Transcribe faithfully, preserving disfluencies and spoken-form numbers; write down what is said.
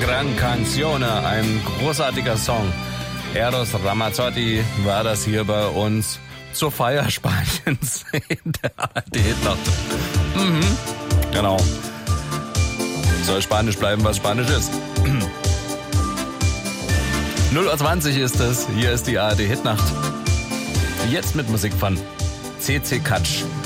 gran canzone, ein großartiger Song. Eros Ramazzotti war das hier bei uns zur Feier Spaniens in der A R D-Hitnacht. Mhm, genau. Soll Spanisch bleiben, was Spanisch ist. null Uhr zwanzig ist es, hier ist die A R D-Hitnacht. Jetzt mit Musik von C C Catch.